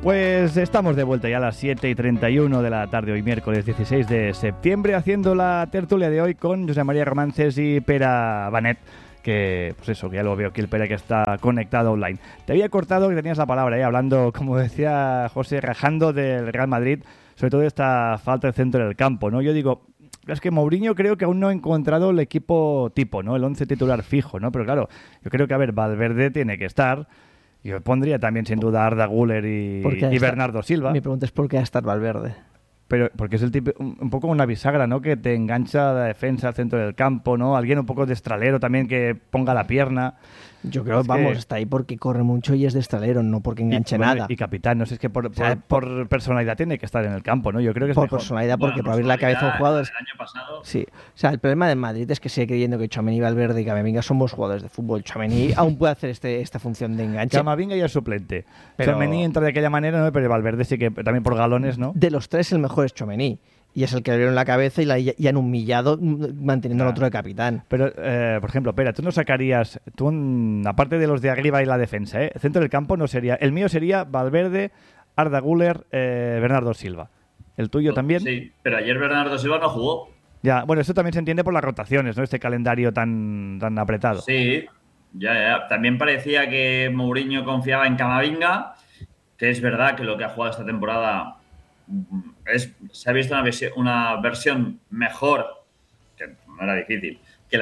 Pues estamos de vuelta ya a las 7:31 de la tarde, hoy miércoles 16 de septiembre, haciendo la tertulia de hoy con José María Romances y Pere Benet, que pues eso, que ya lo veo aquí el Pere que está conectado online. Te había cortado que tenías la palabra, hablando, como decía José, rajando del Real Madrid, sobre todo esta falta de centro del campo, ¿no? Yo digo, es que Mourinho creo que aún no ha encontrado el equipo tipo, ¿no? El 11 titular fijo, ¿no? Pero claro, yo creo que, a ver, Valverde tiene que estar. Yo pondría también sin duda a Arda Güler y Bernardo Silva. Mi pregunta es ¿por qué va a estar Valverde? Pero porque es el tipo, un poco una bisagra, ¿no? Que te engancha la defensa al centro del campo, ¿no? Alguien un poco de estralero también que ponga la pierna. Yo creo, está ahí porque corre mucho y es de estralero, no porque enganche nada. Y capitán, no sé, es que por personalidad tiene que estar en el campo, ¿no? Yo creo que es por mejor. Personalidad, porque para abrir la cabeza a un jugador... El año pasado... Sí, o sea, el problema de Madrid es que sigue creyendo que Tchouaméni, Valverde y Camavinga son buenos jugadores de fútbol. Tchouaméni aún puede hacer esta función de enganche. Camavinga ya es suplente. Pero Tchouaméni entra de aquella manera, ¿no? Pero Valverde sí que también por galones, ¿no? De los tres, el mejor es Tchouaméni. Y es el que le abrieron la cabeza y han humillado manteniendo al otro de capitán. Pero, por ejemplo, Pera, tú no sacarías, aparte de los de arriba y la defensa, centro del campo no sería, el mío sería Valverde, Arda Güler, Bernardo Silva. ¿El tuyo también? Sí, pero ayer Bernardo Silva no jugó. Ya, bueno, eso también se entiende por las rotaciones, ¿no? Este calendario tan apretado. Sí, ya. También parecía que Mourinho confiaba en Camavinga, que es verdad que lo que ha jugado esta temporada... se ha visto una versión mejor, que no era difícil,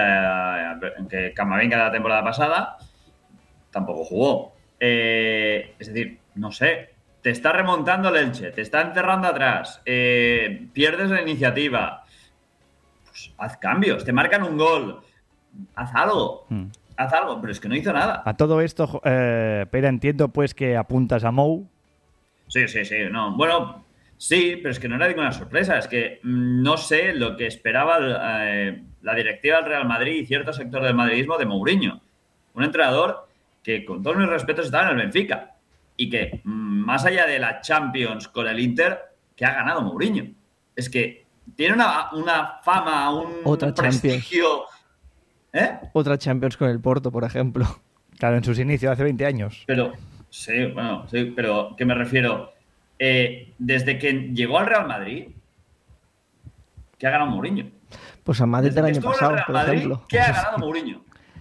que Camavinga de la temporada pasada. Tampoco jugó. Es decir, no sé, te está remontando el Elche, te está encerrando atrás, pierdes la iniciativa, pues haz cambios, te marcan un gol, haz algo. Haz algo, pero es que no hizo nada. A todo esto, Pera, entiendo pues que apuntas a Mou. Sí, no, bueno... Sí, pero es que no era ninguna sorpresa. Es que no sé lo que esperaba la directiva del Real Madrid y cierto sector del madridismo de Mourinho. Un entrenador que, con todos mis respetos, estaba en el Benfica. Y que, más allá de la Champions con el Inter, que ha ganado Mourinho. Es que tiene una fama, Otra prestigio... Otra Champions con el Porto, por ejemplo. Claro, en sus inicios, hace 20 años. Pero, sí, pero ¿qué me refiero? Desde que llegó al Real Madrid, ¿qué ha ganado Mourinho? Pues al Madrid del año pasado, por ejemplo. ¿Qué ha ganado Mourinho?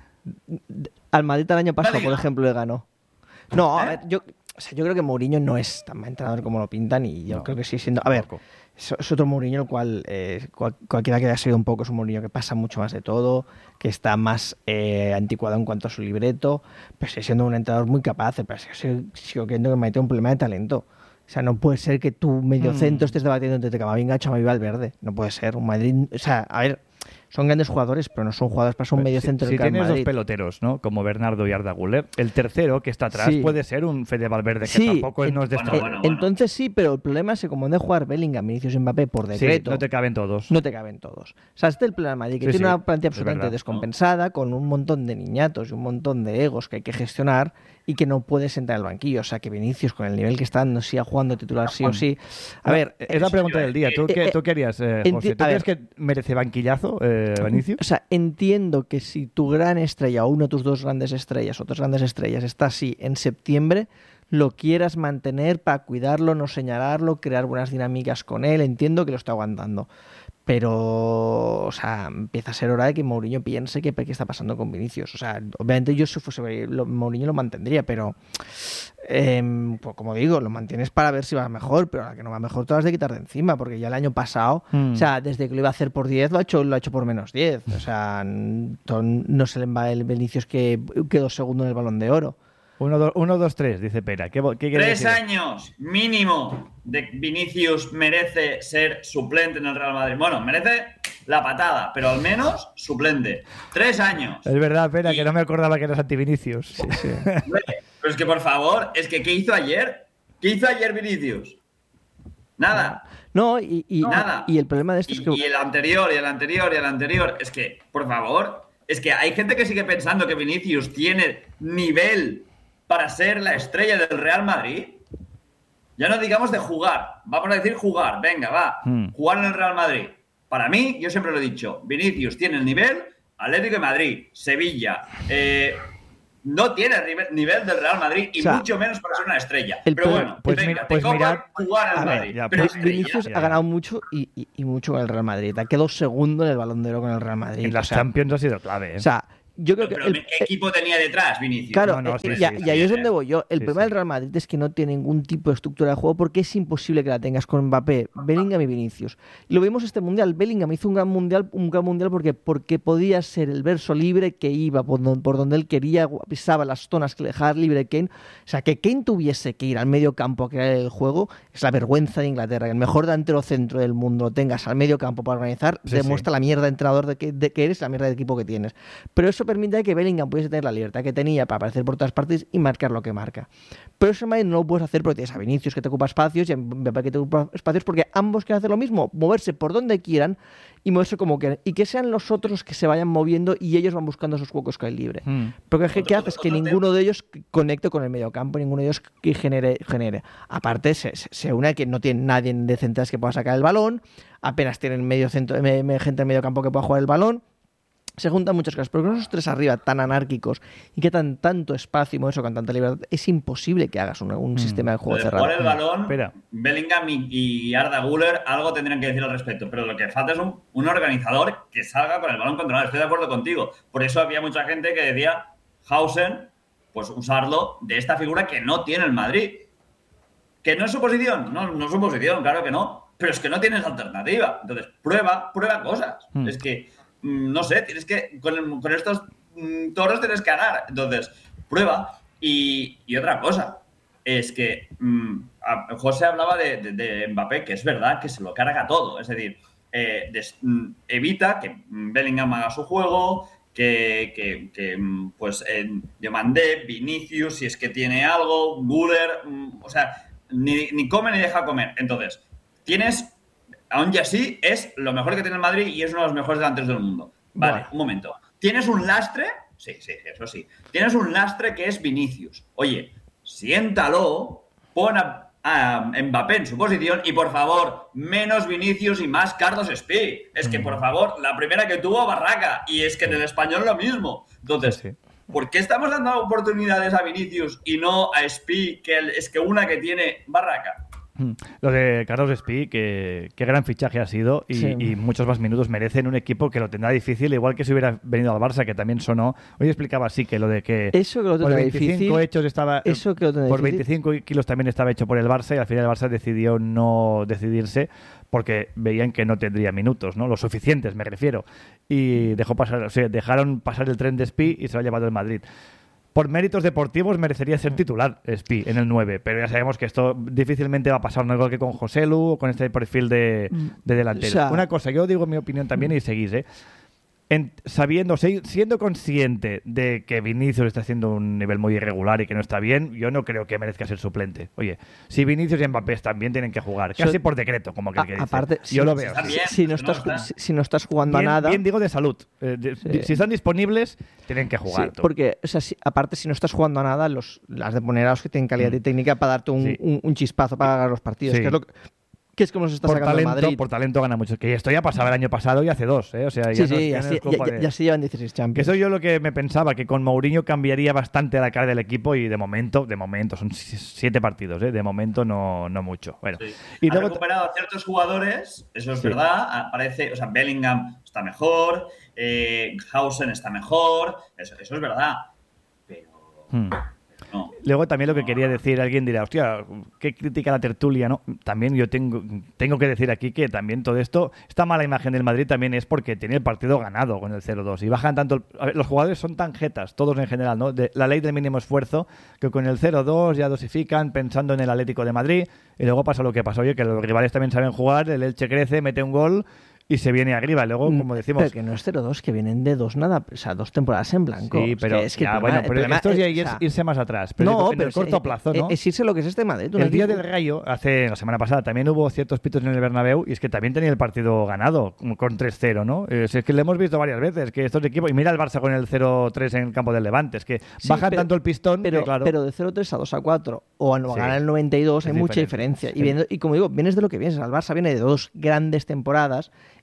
Al Madrid del año pasado, por ejemplo, le ganó. No, a ver, yo creo que Mourinho no es tan mal entrenador como lo pintan y yo creo que sigue siendo... A ver, es otro Mourinho el cual cualquiera que haya sido un poco es un Mourinho que pasa mucho más de todo, que está más anticuado en cuanto a su libreto, pero sigue siendo un entrenador muy capaz, pero sigo creyendo que Madrid tiene un problema de talento. O sea, no puede ser que tu mediocentro estés debatiendo entre Camavinga, Tchouaméni y Valverde. No puede ser. Un Madrid... O sea, a ver, son grandes jugadores, pero no son jugadores para ser un mediocentro del Real Madrid. Si tienes dos peloteros, ¿no? Como Bernardo y Arda Güler, el tercero que está atrás puede ser un Fede Valverde, que tampoco no es de bueno. Entonces sí, pero el problema es que como han de jugar Bellingham, Vinicius y Mbappé por decreto... no te caben todos. No te caben todos. O sea, este es el problema de Madrid, que tiene una plantilla absolutamente descompensada, con un montón de niñatos y un montón de egos que hay que gestionar y que no puedes entrar al banquillo. O sea, que Vinicius, con el nivel que está dando, siga jugando titular sí o sí. A ver... Es la pregunta del día. ¿Tú qué harías, José? ¿Tú crees que merece banquillazo, Vinicius? O sea, entiendo que si tu gran estrella o una de tus dos grandes estrellas o tres grandes estrellas está así en septiembre, lo quieras mantener para cuidarlo, no señalarlo, crear buenas dinámicas con él. Entiendo que lo está aguantando. Pero, o sea, empieza a ser hora de que Mourinho piense qué está pasando con Vinicius. O sea, obviamente yo si fuese Mourinho lo mantendría, pero pues como digo, lo mantienes para ver si va mejor, pero ahora que no va mejor te lo has de quitar de encima, porque ya el año pasado, o sea, desde que lo iba a hacer por 10, lo ha hecho por menos 10. O sea, no se le va el Vinicius que quedó segundo en el Balón de Oro. 1, 2, 3, dice Pera. ¿Qué 3 años mínimo de Vinicius merece ser suplente en el Real Madrid. Bueno, merece la patada, pero al menos suplente. 3 años. Es verdad, Pera, que no me acordaba que eras anti-Vinicius. Sí. Pero es que, por favor, es que ¿qué hizo ayer? ¿Qué hizo ayer Vinicius? Nada. No, nada. Y el problema de esto es que... Y el anterior. Es que, por favor, es que hay gente que sigue pensando que Vinicius tiene nivel para ser la estrella del Real Madrid. Ya no digamos de jugar, vamos a decir jugar, venga, va, jugar en el Real Madrid. Para mí, yo siempre lo he dicho, Vinicius tiene el nivel Atlético de Madrid, Sevilla, no tiene nivel del Real Madrid y mucho menos para ser una estrella. Pero bueno, mirad, jugar al Madrid. Ya, pero Vinicius ha ganado mucho y mucho con el Real Madrid. Ha quedado segundo en el Balón de Oro con el Real Madrid. En las Champions ha sido clave. O sea, yo creo pero ¿qué equipo tenía detrás, Vinicius? Claro, y ahí es donde voy yo. El problema del Real Madrid es que no tiene ningún tipo de estructura de juego porque es imposible que la tengas con Mbappé, Bellingham y Vinicius. Y lo vimos este mundial. Bellingham hizo un gran mundial porque podía ser el verso libre que iba por donde él quería, pisaba las zonas que le dejaba libre Kane. O sea, que Kane tuviese que ir al medio campo a crear el juego es la vergüenza de Inglaterra. Que el mejor delantero centro del mundo lo tengas al medio campo para organizar, demuestra la mierda de entrenador de que eres, la mierda de equipo que tienes. Pero eso permite que Bellingham pudiese tener la libertad que tenía para aparecer por todas partes y marcar lo que marca. Pero eso no lo puedes hacer porque tienes a Vinicius que te ocupa espacios y a Mbappé que te ocupa espacios porque ambos quieren hacer lo mismo, moverse por donde quieran y moverse como quieran. Y que sean los otros los que se vayan moviendo y ellos van buscando esos huecos que hay libre. Porque ¿qué hace? Es que ninguno de ellos conecte con el medio campo, ninguno de ellos que genere. Aparte, se une que no tiene nadie de centrales que pueda sacar el balón, apenas tienen gente en medio campo que pueda jugar el balón. Se juntan muchas cosas, pero con esos tres arriba tan anárquicos y que dan tanto espacio y eso con tanta libertad, es imposible que hagas un sistema de juego cerrado. Por el balón, Bellingham y Arda Güler algo tendrían que decir al respecto, pero lo que falta es un organizador que salga con el balón controlado. Estoy de acuerdo contigo. Por eso había mucha gente que decía Hausen, pues usarlo de esta figura que no tiene el Madrid. ¿Que no es su posición? No es su posición, claro que no. Pero es que no tienes alternativa. Entonces, prueba cosas. Es que no sé, tienes que con estos toros tienes que ganar. Entonces, prueba. Y otra cosa, es que José hablaba de Mbappé, que es verdad que se lo carga todo. Es decir, evita que Bellingham haga su juego, que Diomandé, Vinicius, si es que tiene algo, Güler, o sea, ni come ni deja comer. Entonces, aún y así, es lo mejor que tiene el Madrid y es uno de los mejores delanteros del mundo. Vale, un momento. ¿Tienes un lastre? Sí, eso sí. Tienes un lastre que es Vinicius. Oye, siéntalo, pon a Mbappé en su posición y, por favor, menos Vinicius y más Carlos Espí. Es que, por favor, la primera que tuvo Barraca y es que en el Español lo mismo. Entonces, ¿por qué estamos dando oportunidades a Vinicius y no a Espí, que es que una que tiene Barraca? Lo de Carlos Espí, qué gran fichaje ha sido y muchos más minutos merecen un equipo que lo tendrá difícil, igual que si hubiera venido al Barça, que también sonó. Hoy explicaba así que lo de que eso que lo por 25 difícil, hechos estaba por 25 kilos también estaba hecho por el Barça y al final el Barça decidió no decidirse porque veían que no tendría minutos, ¿no? Los suficientes, me refiero. Y dejaron pasar el tren de Espí y se lo ha llevado el Madrid. Por méritos deportivos merecería ser titular Espí en el 9, pero ya sabemos que esto difícilmente va a pasar, no igual que con Joselu o con este perfil de delantero. O sea, una cosa, yo digo mi opinión también y seguís, siendo consciente de que Vinicius está haciendo un nivel muy irregular y que no está bien, yo no creo que merezca ser suplente. Oye, si Vinicius y Mbappé también tienen que jugar, casi por decreto, como que dice. Aparte, yo lo veo. Si no estás jugando a nada... Bien digo de salud. Si están disponibles, tienen que jugar. Sí, porque, aparte, si no estás jugando a nada, las de poner a los que tienen calidad técnica para darte un chispazo para ganar los partidos. Que es como se está sacando el Madrid. Por talento gana mucho. Que esto ya pasaba el año pasado y hace 2, ¿eh? O sea, ya se llevan 16 Champions. Eso yo lo que me pensaba, que con Mourinho cambiaría bastante la cara del equipo y de momento, son 7 partidos, ¿eh? De momento no mucho. Bueno. Sí. Y luego recuperado a ciertos jugadores, eso es verdad. Parece, o sea, Bellingham está mejor, Hausen está mejor, eso es verdad. Pero... No. Luego también lo que quería decir, alguien dirá, hostia, qué crítica a la tertulia, ¿no? También yo tengo que decir aquí que también todo esto, esta mala imagen del Madrid también es porque tenía el partido ganado con el 0-2 y bajan tanto, los jugadores son tan jetas, todos en general, ¿no? De la ley del mínimo esfuerzo, que con el 0-2 ya dosifican pensando en el Atlético de Madrid y luego pasa lo que pasó, oye, que los rivales también saben jugar, el Elche crece, mete un gol y se viene arriba. Luego, como decimos... Pero que no es 0-2, que vienen de 2 nada, o sea, 2 temporadas en blanco. Sí, pero esto es ya irse más atrás. Pero en el corto plazo, ¿no? Es irse lo que es este Madrid. El día del Rayo, la semana pasada, también hubo ciertos pitos en el Bernabéu y es que también tenía el partido ganado con 3-0, ¿no? Es que lo hemos visto varias veces, que estos equipos... Y mira el Barça con el 0-3 en el campo del Levante, es que bajan tanto el pistón pero de 0-3 a 2-4 o a ganar el 92 hay mucha diferencia. Y como digo, vienes de lo que vienes. El Barça viene de 2 grandes temporadas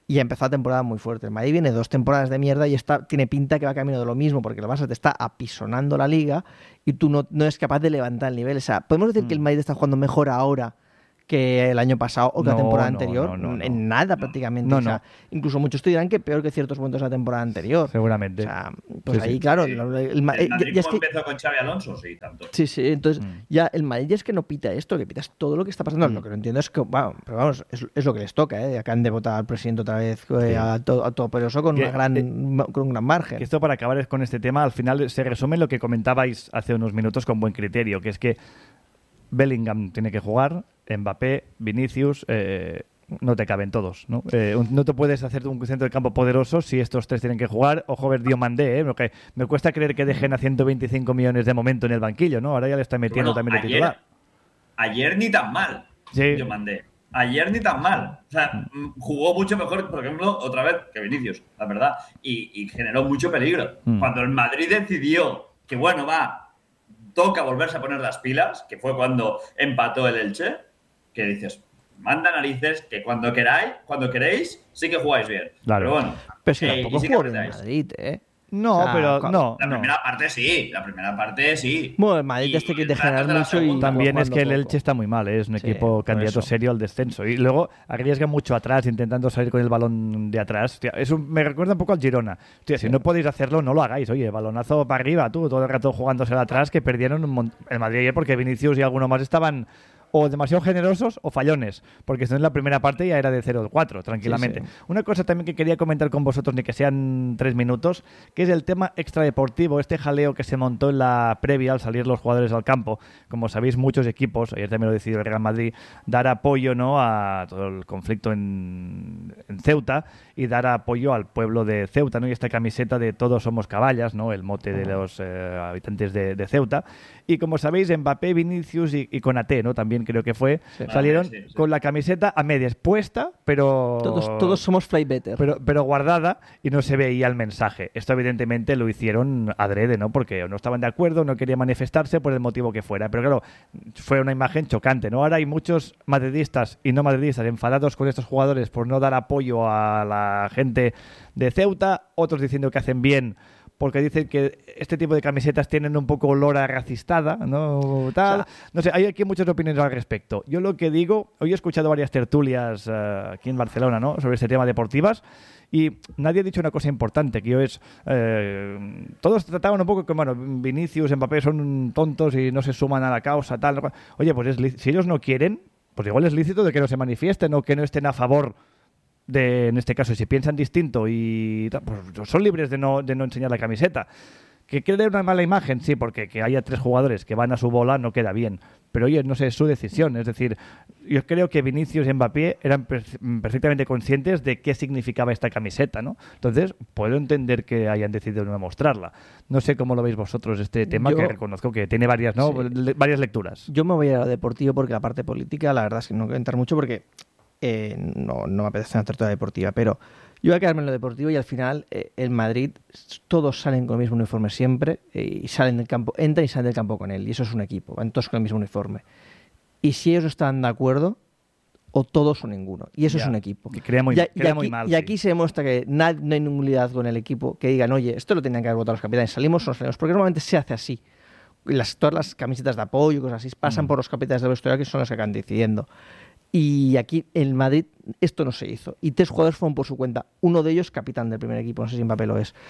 y ha empezado la temporada muy fuerte. El Madrid viene 2 temporadas de mierda y tiene pinta que va camino de lo mismo, porque el Barça te está apisonando la liga y tú no eres capaz de levantar el nivel. O sea, ¿podemos decir que el Madrid está jugando mejor ahora que el año pasado o que la temporada anterior? En nada prácticamente. O sea, incluso muchos te dirán que peor que ciertos momentos de la temporada anterior. Seguramente. O sea, pues ahí, claro. Sí. El Madrid es que empezó con Xavi Alonso, sí, tanto. Sí, entonces ya el Madrid es que no pita esto, que pitas todo lo que está pasando. Lo que no entiendo es que, bueno, pero vamos, es lo que les toca, ¿eh? Acaban de votar al presidente otra vez a todo poderoso con un gran margen. Que esto, para acabar con este tema, al final se resume en lo que comentabais hace unos minutos con buen criterio, que es que Bellingham tiene que jugar, Mbappé, Vinicius, no te caben todos, ¿no? No te puedes hacer un centro de campo poderoso si estos 3 tienen que jugar. Ojo, ver Diomandé, me cuesta creer que dejen a 125 millones de momento en el banquillo, ¿no? Ahora ya le está metiendo también de titular. Ayer ni tan mal, Diomandé. Ayer ni tan mal. O sea, jugó mucho mejor, por ejemplo, otra vez que Vinicius, la verdad. Y generó mucho peligro. Cuando el Madrid decidió que, bueno, toca volverse a poner las pilas, que fue cuando empató el Elche, que dices, manda narices, que cuando queréis, sí que jugáis bien. Claro. Pero bueno. Pero si tampoco jugó en Madrid, ¿eh? No, pero no. La primera parte sí. Bueno, el Madrid este que te generar mucho y también es que el Elche está muy mal, es un equipo candidato serio al descenso. Y luego arriesga mucho atrás, intentando salir con el balón de atrás. Hostia, me recuerda un poco al Girona. Hostia, si no podéis hacerlo, no lo hagáis. Oye, balonazo para arriba, todo el rato jugándose atrás, que perdieron el Madrid ayer porque Vinicius y alguno más estaban o demasiado generosos o fallones, porque si no, en la primera parte ya era de 0-4, tranquilamente. Una cosa también que quería comentar con vosotros, ni que sean 3 minutos, que es el tema extradeportivo, este jaleo que se montó en la previa al salir los jugadores al campo. Como sabéis, muchos equipos, ayer también lo decidió el Real Madrid, dar apoyo, ¿no?, a todo el conflicto en Ceuta y dar apoyo al pueblo de Ceuta, ¿no? Y esta camiseta de Todos somos caballas, ¿no?, el mote de los habitantes de Ceuta. Y como sabéis, Mbappé, Vinicius y Konaté, ¿no?, también creo que fue, salieron con la camiseta a medias puesta, pero todos somos fly better, pero guardada, y no se veía el mensaje. Esto evidentemente lo hicieron adrede, ¿no?, porque no estaban de acuerdo, no querían manifestarse por el motivo que fuera, pero claro, fue una imagen chocante, ¿no? Ahora hay muchos madridistas y no madridistas enfadados con estos jugadores por no dar apoyo a la gente de Ceuta, otros diciendo que hacen bien porque dicen que este tipo de camisetas tienen un poco olor a racistada, ¿no? Tal. O sea, no sé, hay aquí muchas opiniones al respecto. Yo lo que digo, hoy he escuchado varias tertulias aquí en Barcelona, ¿no?, sobre este tema deportivas, y nadie ha dicho una cosa importante, que es todos trataban un poco que, bueno, Vinicius, Mbappé son tontos y no se suman a la causa, tal. Oye, pues si ellos no quieren, pues igual es lícito de que no se manifiesten o que no estén a favor en este caso, si piensan distinto y pues son libres de no enseñar la camiseta. ¿Que quiere una mala imagen? Sí, porque que haya 3 jugadores que van a su bola no queda bien. Pero oye, no sé, es su decisión. Es decir, yo creo que Vinicius y Mbappé eran perfectamente conscientes de qué significaba esta camiseta, ¿no? Entonces, puedo entender que hayan decidido no mostrarla. No sé cómo lo veis vosotros este tema, que reconozco que tiene varias, ¿no? Sí. Varias lecturas. Yo me voy a lo deportivo porque la parte política, la verdad es que no quiero entrar mucho porque no me apetece una tertulia deportiva, pero yo voy a quedarme en lo deportivo y al final el Madrid, todos salen con el mismo uniforme siempre y salen del campo, entran y salen del campo con él, y eso es un equipo, van todos con el mismo uniforme. Y si ellos están de acuerdo, o todos o ninguno, y eso es un equipo. Que crea muy mal. Y aquí se demuestra que no hay ningún liderazgo en el equipo que digan, oye, esto lo tenían que haber votado los capitanes, salimos o no salimos, porque normalmente se hace así. Todas las camisetas de apoyo y cosas así pasan por los capitanes de la vestuario, que son los que acaban decidiendo. Y aquí en Madrid esto no se hizo. Y 3 jugadores fueron por su cuenta. Uno de ellos capitán del primer equipo, no sé si Mbappé lo es.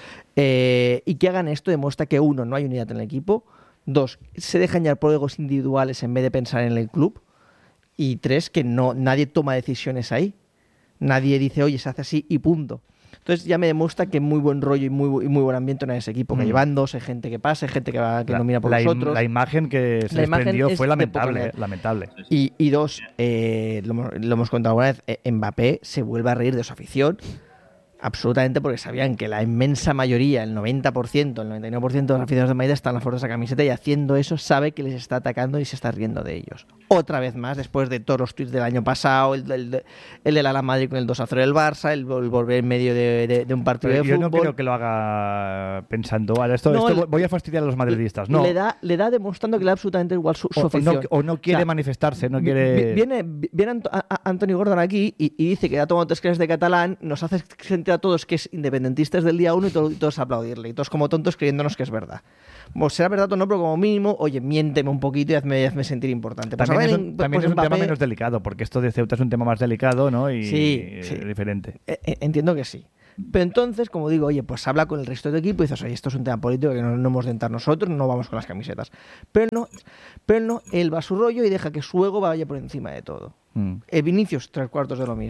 Y que hagan esto demuestra que 1, no hay unidad en el equipo. 2, se dejan llevar por egos individuales en vez de pensar en el club. Y 3, que nadie toma decisiones ahí. Nadie dice, oye, se hace así y punto. Entonces ya me demuestra que muy buen rollo y muy buen ambiente en ese equipo, que llevándose gente que pasa, gente que no mira por nosotros. La imagen que se desprendió fue lamentable. Y 2, lo hemos contado alguna vez, Mbappé se vuelve a reír de su afición Absolutamente, porque sabían que la inmensa mayoría, el 90%, el 99% de los aficionados de Madrid están a favor de esa camiseta, y haciendo eso sabe que les está atacando y se está riendo de ellos. Otra vez más, después de todos los tuits del año pasado, el del Ala Madrid con el 2-0 del Barça, el volver en medio de un partido Pero de yo fútbol. no creo que lo haga pensando, vale, esto voy a fastidiar a los madridistas. No. Le da demostrando que le da absolutamente igual su afición. O no quiere manifestarse, no quiere... Viene Anthony Gordon aquí y dice que ha tomado 3 clases de catalán, nos hace sentir a todos que es independentista desde el día 1 y todos aplaudirle, y todos como tontos creyéndonos que es verdad. Pues será verdad o no, pero como mínimo, oye, miénteme un poquito y hazme sentir importante. Pues también es un tema menos delicado, porque esto de Ceuta es un tema más delicado, ¿no? Y sí. diferente. Entiendo que sí. Pero entonces, como digo, oye, pues habla con el resto del equipo y dices, oye, esto es un tema político que no hemos de entrar nosotros, no vamos con las camisetas. Pero no, él va a su rollo y deja que su ego vaya por encima de todo. Vinicius, 3/4 de lo mismo.